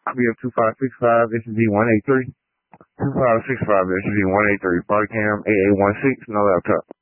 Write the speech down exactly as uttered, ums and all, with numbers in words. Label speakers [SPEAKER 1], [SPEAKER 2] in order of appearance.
[SPEAKER 1] B F two five six five, S G one eight three. two five six five, S G one eight three. Body cam, A A one six, no laptop.